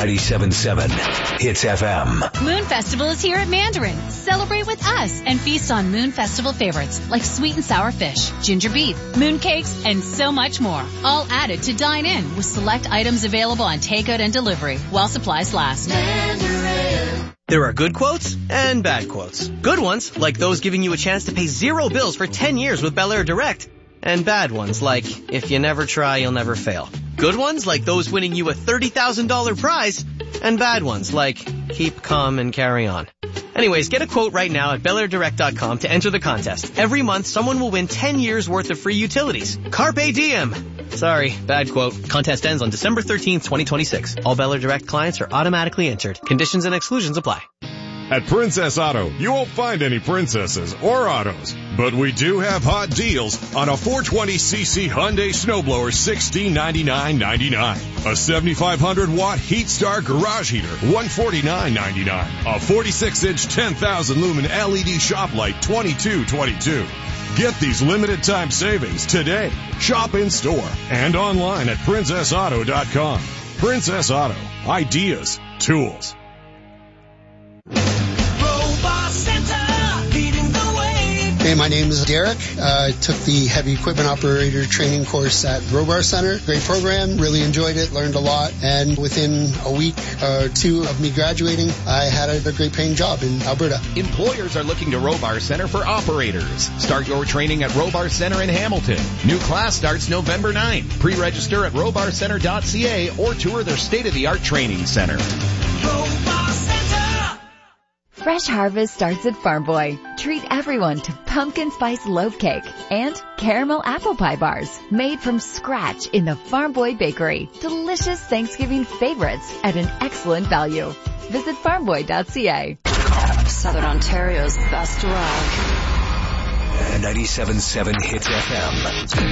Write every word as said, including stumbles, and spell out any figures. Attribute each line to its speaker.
Speaker 1: ninety-seven point seven Hits F M.
Speaker 2: Moon Festival is here at Mandarin. Celebrate with us and feast on Moon Festival favorites like sweet and sour fish, ginger beef, moon cakes, and so much more. All added to dine in with select items available on takeout and delivery while supplies last.
Speaker 3: Mandarin. There are good quotes and bad quotes. Good ones, like those giving you a chance to pay zero bills for ten years with Bel Air Direct. And bad ones, like, if you never try, you'll never fail. Good ones, like those winning you a thirty thousand dollars prize. And bad ones, like, keep calm and carry on. Anyways, get a quote right now at Bel Air Direct dot com to enter the contest. Every month, someone will win ten years worth of free utilities. Carpe diem! Sorry, bad quote. Contest ends on December thirteenth, twenty twenty-six. All Bel Air Direct clients are automatically entered. Conditions and exclusions apply.
Speaker 4: At Princess Auto, you won't find any princesses or autos, but we do have hot deals on a four twenty c c Hyundai snowblower, sixteen ninety-nine ninety-nine. A seventy-five hundred watt Heat Star garage heater, one forty-nine ninety-nine. A forty-six inch ten thousand lumen L E D shop light, twenty-two twenty-two. Get these limited time savings today. Shop in store and online at princess auto dot com. Princess Auto. Ideas. Tools.
Speaker 5: Hey, my name is Derek. Uh, I took the heavy equipment operator training course at Robar Center. Great program. Really enjoyed it. Learned a lot. And within a week or two of me graduating, I had a, a great paying job in Alberta.
Speaker 6: Employers are looking to Robar Center for operators. Start your training at Robar Center in Hamilton. New class starts November ninth. Pre-register at robar center dot c a or tour their state-of-the-art training center.
Speaker 7: Robar Center. Fresh harvest starts at Farm Boy. Treat everyone to pumpkin spice loaf cake and caramel apple pie bars made from scratch in the Farm Boy Bakery. Delicious Thanksgiving favorites at an excellent value. Visit farm boy dot c a.
Speaker 8: Southern Ontario's best rock.
Speaker 1: ninety-seven point seven Hits F M.